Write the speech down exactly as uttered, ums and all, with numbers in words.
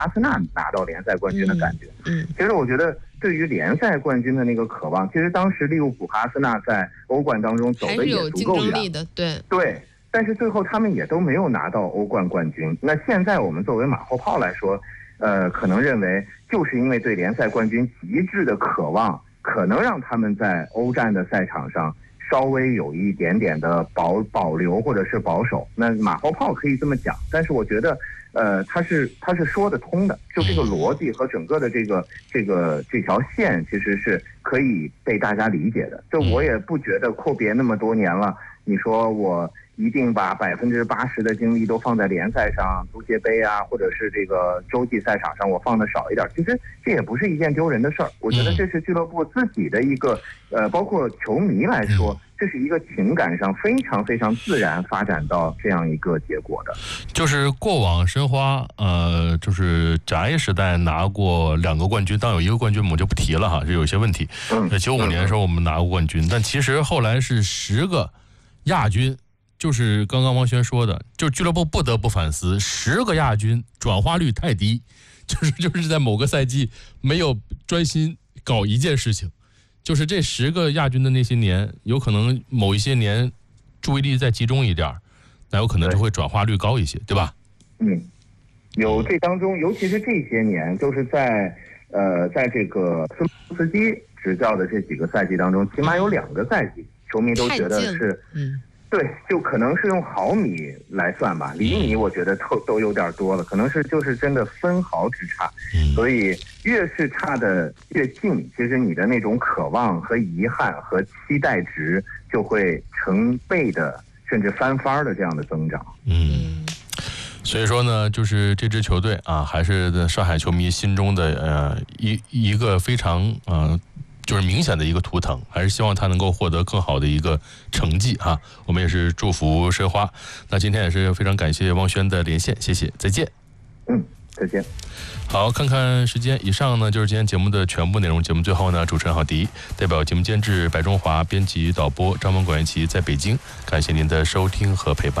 阿森纳拿到联赛冠军的感觉。 嗯， 其实我觉得对于联赛冠军的那个渴望，其实当时利物浦和阿森纳在欧冠当中走的也足够远的，对对，但是最后他们也都没有拿到欧冠冠军。那现在我们作为马后炮来说，呃，可能认为就是因为对联赛冠军极致的渴望，可能让他们在欧战的赛场上稍微有一点点的保保留或者是保守。那马后炮可以这么讲，但是我觉得呃他是他是说得通的，就这个逻辑和整个的这个这个这条线其实是可以被大家理解的。就我也不觉得阔别那么多年了，你说我一定把百分之八十的精力都放在联赛上，足协杯啊，或者是这个洲际赛场上，我放的少一点。其实这也不是一件丢人的事儿，我觉得这是俱乐部自己的一个，呃，包括球迷来说，这是一个情感上非常非常自然发展到这样一个结果的。 就是过往申花，呃，就是宅时代拿过两个冠军，当有一个冠军我们就不提了哈，这有些问题。 嗯， 九五年的时候我们拿过冠军，但其实后来是十个亚军。就是刚刚汪轩说的，就俱乐部不得不反思，十个亚军转化率太低，就是就是在某个赛季没有专心搞一件事情，就是这十个亚军的那些年，有可能某一些年注意力再集中一点，那有可能就会转化率高一些， 对, 对吧？ 嗯，有这当中，尤其是这些年，就是在呃，在这个斯洛斯基执教的这几个赛季当中，起码有两个赛季，球迷都觉得是嗯。 对，就可能是用毫米来算吧，厘米我觉得都都有点多了，可能是就是真的分毫之差，所以越是差的越近，其实你的那种渴望和遗憾和期待值就会成倍的甚至翻番的这样的增长。 嗯，所以说呢，就是这支球队啊，还是上海球迷心中的呃一一个非常呃。就是明显的一个图腾，还是希望他能够获得更好的一个成绩啊！我们也是祝福申花。那今天也是非常感谢汪轩的连线，谢谢，再见。 嗯，再见。 好，看看时间，以上呢就是今天节目的全部内容。节目最后呢，主持人郝迪代表节目监制白中华、编辑导播张文管元奇在北京，感谢您的收听和陪伴。